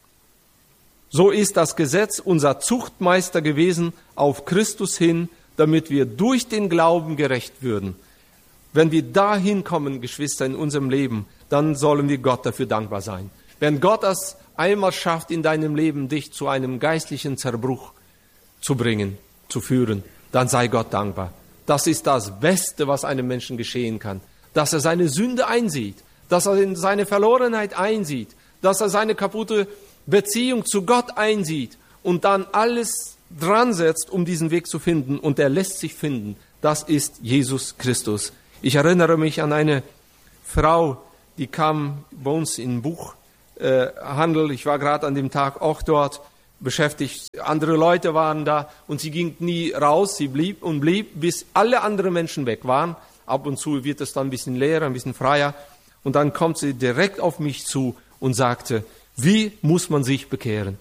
so ist das Gesetz unser Zuchtmeister gewesen auf Christus hin, damit wir durch den Glauben gerecht würden. Wenn wir dahin kommen, Geschwister, in unserem Leben, dann sollen wir Gott dafür dankbar sein. Wenn Gott das einmal schafft, in deinem Leben dich zu einem geistlichen Zerbruch zu bringen, zu führen, dann sei Gott dankbar. Das ist das Beste, was einem Menschen geschehen kann. Dass er seine Sünde einsieht, dass er seine Verlorenheit einsieht, dass er seine kaputte Beziehung zu Gott einsieht und dann alles dran setzt, um diesen Weg zu finden. Und er lässt sich finden. Das ist Jesus Christus. Ich erinnere mich an eine Frau, die kam bei uns in Buchhandel. Ich war gerade an dem Tag auch dort beschäftigt. Andere Leute waren da und sie ging nie raus. Sie blieb und blieb, bis alle anderen Menschen weg waren. Ab und zu wird es dann ein bisschen leerer, ein bisschen freier. Und dann kommt sie direkt auf mich zu und sagte, wie muss man sich bekehren?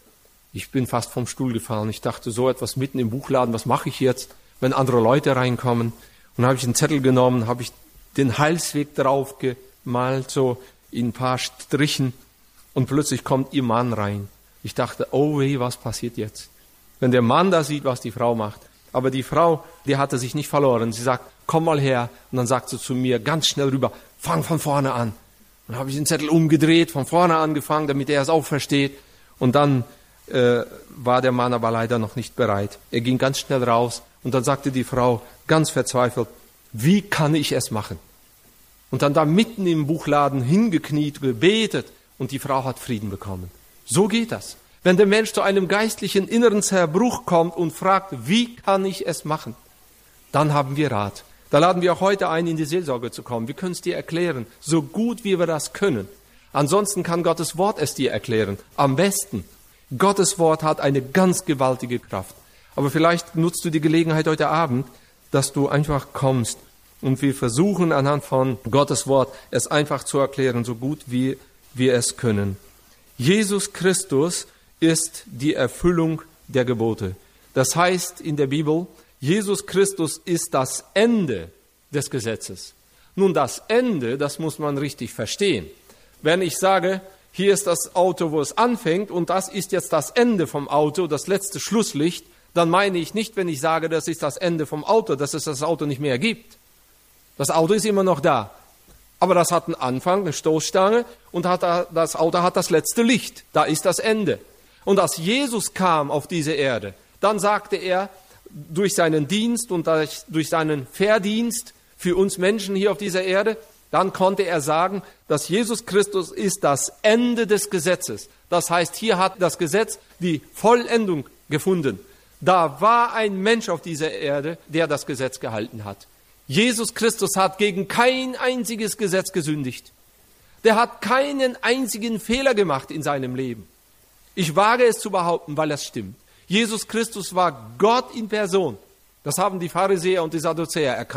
Ich bin fast vom Stuhl gefallen. Ich dachte, so etwas mitten im Buchladen, was mache ich jetzt, wenn andere Leute reinkommen? Und dann habe ich einen Zettel genommen, habe ich den Heilsweg drauf gemalt, so in ein paar Strichen. Und plötzlich kommt ihr Mann rein. Ich dachte, oh weh, was passiert jetzt? Wenn der Mann da sieht, was die Frau macht. Aber die Frau, die hatte sich nicht verloren. Sie sagt, komm mal her. Und dann sagt sie zu mir ganz schnell rüber, fang von vorne an. Und dann habe ich den Zettel umgedreht, von vorne angefangen, damit er es auch versteht. Und dann äh, war der Mann aber leider noch nicht bereit. Er ging ganz schnell raus. Und dann sagte die Frau ganz verzweifelt, wie kann ich es machen? Und dann da mitten im Buchladen hingekniet, gebetet. Und die Frau hat Frieden bekommen. So geht das. Wenn der Mensch zu einem geistlichen inneren Zerbruch kommt und fragt, wie kann ich es machen? Dann haben wir Rat. Da laden wir auch heute ein, in die Seelsorge zu kommen. Wir können es dir erklären, so gut wie wir das können. Ansonsten kann Gottes Wort es dir erklären. Am besten. Gottes Wort hat eine ganz gewaltige Kraft. Aber vielleicht nutzt du die Gelegenheit heute Abend, dass du einfach kommst. Und wir versuchen anhand von Gottes Wort es einfach zu erklären, so gut wie wir es können. Jesus Christus ist die Erfüllung der Gebote. Das heißt in der Bibel, Jesus Christus ist das Ende des Gesetzes. Nun, das Ende, das muss man richtig verstehen. Wenn ich sage, hier ist das Auto, wo es anfängt und das ist jetzt das Ende vom Auto, das letzte Schlusslicht, dann meine ich nicht, wenn ich sage, das ist das Ende vom Auto, dass es das Auto nicht mehr gibt. Das Auto ist immer noch da. Aber das hat einen Anfang, eine Stoßstange und hat, das Auto hat das letzte Licht. Da ist das Ende. Und als Jesus kam auf diese Erde, dann sagte er, durch seinen Dienst und durch seinen Verdienst für uns Menschen hier auf dieser Erde, dann konnte er sagen, dass Jesus Christus ist das Ende des Gesetzes. Das heißt, hier hat das Gesetz die Vollendung gefunden. Da war ein Mensch auf dieser Erde, der das Gesetz gehalten hat. Jesus Christus hat gegen kein einziges Gesetz gesündigt. Der hat keinen einzigen Fehler gemacht in seinem Leben. Ich wage es zu behaupten, weil es stimmt. Jesus Christus war Gott in Person. Das haben die Pharisäer und die Sadduzäer erkannt.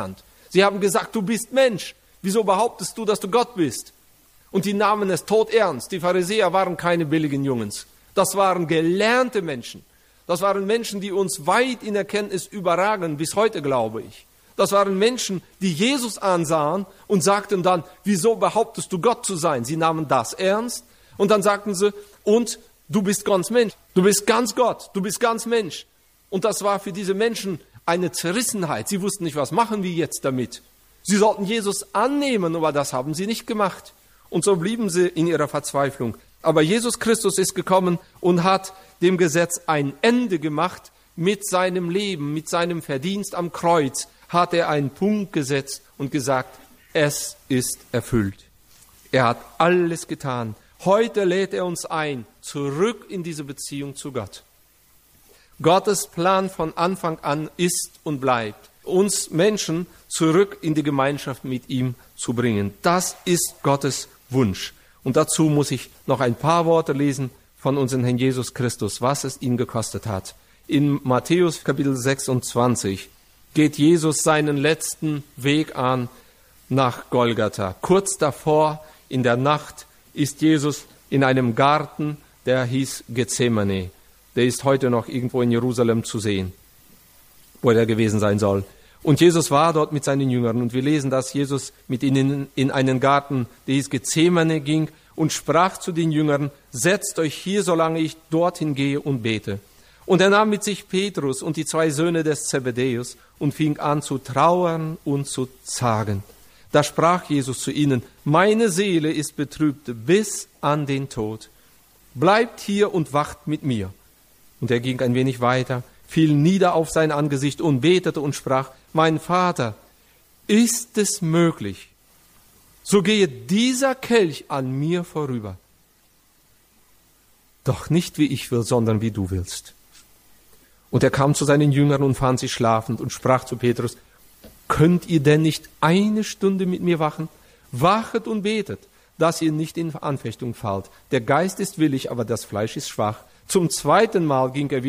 Sie haben gesagt, du bist Mensch. Wieso behauptest du, dass du Gott bist? Und die nahmen es todernst. Die Pharisäer waren keine billigen Jungens. Das waren gelernte Menschen. Das waren Menschen, die uns weit in Erkenntnis überragen, bis heute, glaube ich. Das waren Menschen, die Jesus ansahen und sagten dann, wieso behauptest du Gott zu sein? Sie nahmen das ernst und dann sagten sie, und du bist ganz Mensch, du bist ganz Gott, du bist ganz Mensch. Und das war für diese Menschen eine Zerrissenheit. Sie wussten nicht, was machen wir jetzt damit. Sie sollten Jesus annehmen, aber das haben sie nicht gemacht. Und so blieben sie in ihrer Verzweiflung. Aber Jesus Christus ist gekommen und hat dem Gesetz ein Ende gemacht. Mit seinem Leben, mit seinem Verdienst am Kreuz hat er einen Punkt gesetzt und gesagt, es ist erfüllt. Er hat alles getan. Heute lädt er uns ein, zurück in diese Beziehung zu Gott. Gottes Plan von Anfang an ist und bleibt, uns Menschen zurück in die Gemeinschaft mit ihm zu bringen. Das ist Gottes Wunsch. Und dazu muss ich noch ein paar Worte lesen von unserem Herrn Jesus Christus, was es ihn gekostet hat. In Matthäus Kapitel sechsundzwanzig geht Jesus seinen letzten Weg an nach Golgatha. Kurz davor, in der Nacht, ist Jesus in einem Garten, der hieß Gethsemane. Der ist heute noch irgendwo in Jerusalem zu sehen, wo er gewesen sein soll. Und Jesus war dort mit seinen Jüngern. Und wir lesen, dass Jesus mit ihnen in einen Garten, der hieß Gethsemane, ging und sprach zu den Jüngern, setzt euch hier, solange ich dorthin gehe und bete. Und er nahm mit sich Petrus und die zwei Söhne des Zebedäus und fing an zu trauern und zu zagen. Da sprach Jesus zu ihnen, meine Seele ist betrübt bis an den Tod. Bleibt hier und wacht mit mir. Und er ging ein wenig weiter, fiel nieder auf sein Angesicht und betete und sprach, mein Vater, ist es möglich, so gehe dieser Kelch an mir vorüber. Doch nicht wie ich will, sondern wie du willst. Und er kam zu seinen Jüngern und fand sie schlafend und sprach zu Petrus, könnt ihr denn nicht eine Stunde mit mir wachen? Wachet und betet, dass ihr nicht in Anfechtung fallt. Der Geist ist willig, aber das Fleisch ist schwach. Zum zweiten Mal ging er wieder